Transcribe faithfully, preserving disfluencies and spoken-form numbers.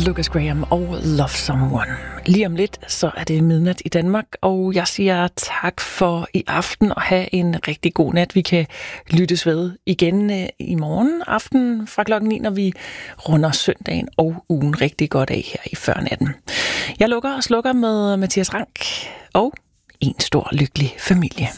Lucas Graham og Love Someone. Lige om lidt, så er det midnat i Danmark, og jeg siger tak for i aften og have en rigtig god nat. Vi kan lyttes ved igen i morgen aften fra klokken ni, når vi runder søndagen og ugen rigtig godt af her i førnatten. Jeg lukker og slukker med Mathias Rank og en stor lykkelig familie.